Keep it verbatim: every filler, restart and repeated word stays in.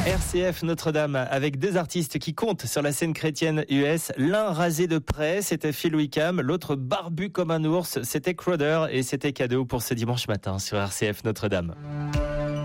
R C F Notre-Dame avec deux artistes qui comptent sur la scène chrétienne U S. L'un rasé de près, c'était Phil Wickham. L'autre barbu comme un ours, c'était Crowder. Et c'était cadeau pour ce dimanche matin sur R C F Notre-Dame.